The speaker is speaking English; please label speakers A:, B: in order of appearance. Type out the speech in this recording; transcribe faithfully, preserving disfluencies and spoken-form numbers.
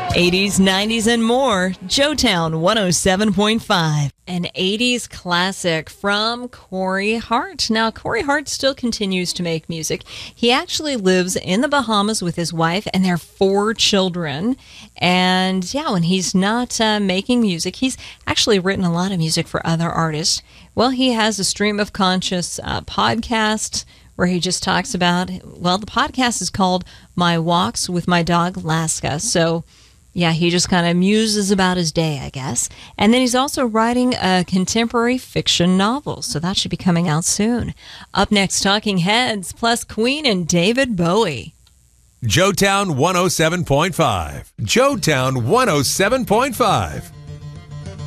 A: eighties, nineties, and more. Joetown one oh seven point five. An eighties classic from Corey Hart. Now, Corey Hart still continues to make music. He actually lives in the Bahamas with his wife and their four children. And yeah, when he's not uh, making music, he's actually written a lot of music for other artists. Well, he has a Stream of Conscious uh, podcast where he just talks about, well, the podcast is called My Walks with My Dog Laska. So yeah, he just kind of muses about his day, I guess. And then he's also writing a contemporary fiction novel, so that should be coming out soon. Up next, Talking Heads, plus Queen and David Bowie.
B: Joetown one oh seven point five. Joetown one oh seven point five.